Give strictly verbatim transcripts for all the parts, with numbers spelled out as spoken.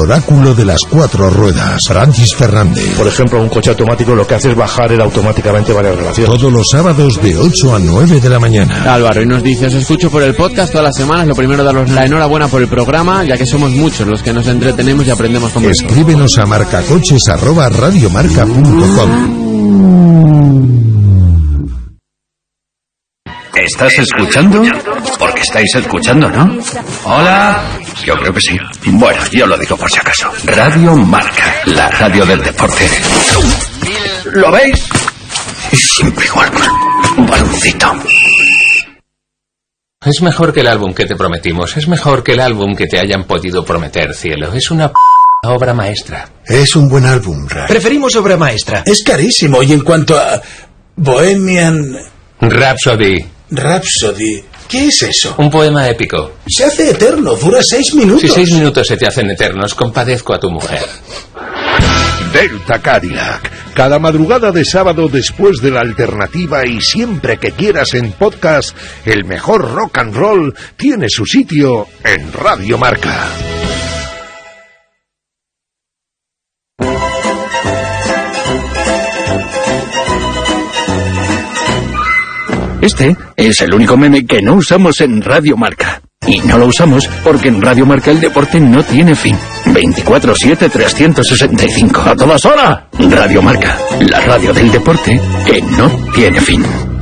oráculo de las cuatro ruedas, Francis Fernández. Por ejemplo, un coche automático lo que hace es bajar él automáticamente varias relaciones. Todos los sábados de ocho a nueve de la mañana. Álvaro, y nos dice, os escucho por el podcast todas las semanas. Lo primero, daros la enhorabuena por el programa, ya que somos muchos los que nos entretenemos y aprendemos con vosotros. Escríbenos a marcacoches arroba radiomarca punto com. ¿Estás escuchando? Porque estáis escuchando, ¿no? Hola. Yo creo que sí. Bueno, yo lo digo por si acaso. Radio Marca, la radio del deporte. ¿Lo veis? Siempre igual. Un baloncito. Es mejor que el álbum que te prometimos. Es mejor que el álbum que te hayan podido prometer, cielo. Es una p... obra maestra. Es un buen álbum, Ray. Preferimos obra maestra. Es carísimo. Y en cuanto a Bohemian Rhapsody. Rhapsody, ¿qué es eso? Un poema épico. Se hace eterno, dura seis minutos. Si seis minutos se te hacen eternos, compadezco a tu mujer. Delta Cadillac. Cada madrugada de sábado después de la alternativa y siempre que quieras en podcast, el mejor rock and roll tiene su sitio en Radio Marca. Este es el único meme que no usamos en Radio Marca. Y no lo usamos porque en Radio Marca el deporte no tiene fin. veinticuatro siete trescientos sesenta y cinco. ¡A todas horas! Radio Marca, la radio del deporte que no tiene fin.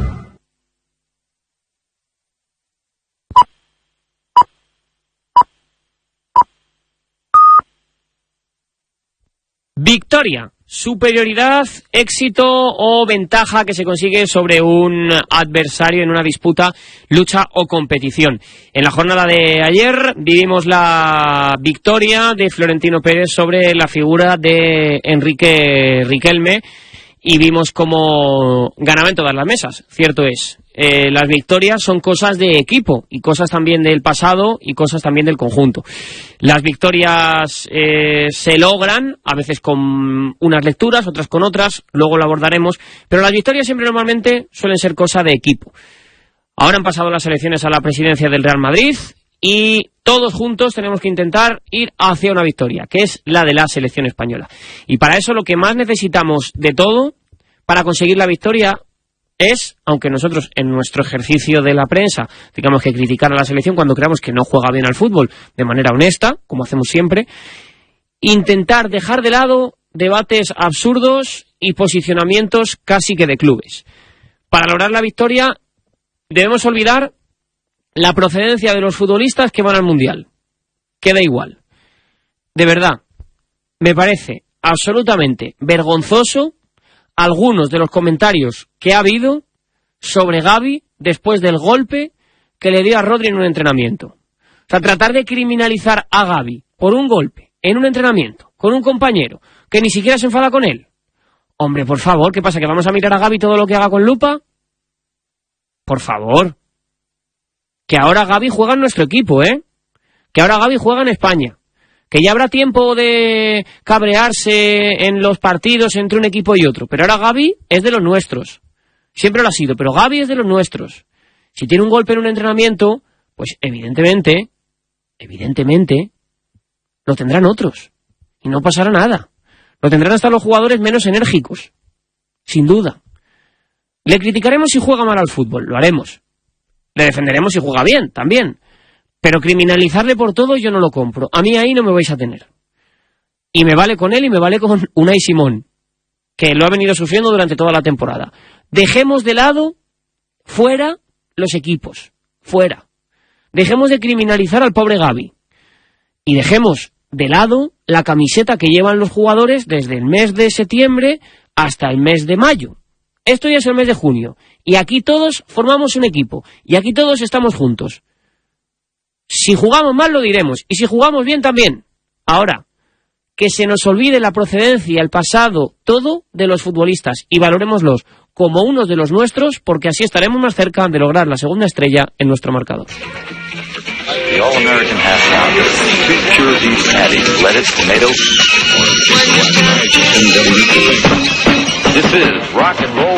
Victoria, superioridad, éxito o ventaja que se consigue sobre un adversario en una disputa, lucha o competición. En la jornada de ayer vivimos la victoria de Florentino Pérez sobre la figura de Enrique Riquelme y vimos cómo ganaban en todas las mesas, cierto es. Eh, las victorias son cosas de equipo y cosas también del pasado y cosas también del conjunto. Las victorias eh, se logran, a veces con unas lecturas, otras con otras, luego lo abordaremos, pero las victorias siempre normalmente suelen ser cosa de equipo. Ahora han pasado las elecciones a la presidencia del Real Madrid y todos juntos tenemos que intentar ir hacia una victoria, que es la de la selección española. Y para eso lo que más necesitamos de todo, para conseguir la victoria, es, aunque nosotros en nuestro ejercicio de la prensa digamos que criticar a la selección cuando creamos que no juega bien al fútbol de manera honesta, como hacemos siempre, intentar dejar de lado debates absurdos y posicionamientos casi que de clubes. Para lograr la victoria debemos olvidar la procedencia de los futbolistas que van al Mundial. Queda igual. De verdad, me parece absolutamente vergonzoso algunos de los comentarios que ha habido sobre Gavi después del golpe que le dio a Rodri en un entrenamiento. O sea, tratar de criminalizar a Gavi por un golpe en un entrenamiento con un compañero que ni siquiera se enfada con él. Hombre, por favor, ¿qué pasa? ¿Que vamos a mirar a Gavi todo lo que haga con lupa? Por favor. Que ahora Gavi juega en nuestro equipo, ¿eh? Que ahora Gavi juega en España. Que ya habrá tiempo de cabrearse en los partidos entre un equipo y otro. Pero ahora Gavi es de los nuestros. Siempre lo ha sido, pero Gavi es de los nuestros. Si tiene un golpe en un entrenamiento, pues evidentemente, evidentemente, lo tendrán otros. Y no pasará nada. Lo tendrán hasta los jugadores menos enérgicos. Sin duda. Le criticaremos si juega mal al fútbol, lo haremos. Le defenderemos si juega bien, también. Pero criminalizarle por todo yo no lo compro. A mí ahí no me vais a tener. Y me vale con él y me vale con Unai Simón, que lo ha venido sufriendo durante toda la temporada. Dejemos de lado, fuera, los equipos. Fuera. Dejemos de criminalizar al pobre Gavi. Y dejemos de lado la camiseta que llevan los jugadores desde el mes de septiembre hasta el mes de mayo. Esto ya es el mes de junio. Y aquí todos formamos un equipo. Y aquí todos estamos juntos. Si jugamos mal lo diremos, y si jugamos bien también. Ahora, que se nos olvide la procedencia, el pasado, todo de los futbolistas, y valorémoslos como unos de los nuestros, porque así estaremos más cerca de lograr la segunda estrella en nuestro marcador. The All-American Half Pounder, Big Pure Beef Patty, lettuce, tomato. This is Rock and Roll